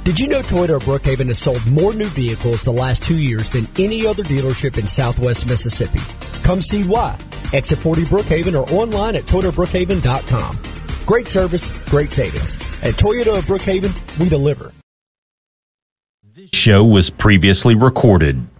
Did you know Toyota of Brookhaven has sold more new vehicles the last 2 years than any other dealership in Southwest Mississippi? Come see why. Exit 40 Brookhaven or online at ToyotaBrookhaven.com. Great service, great savings. At Toyota of Brookhaven, we deliver. This show was previously recorded.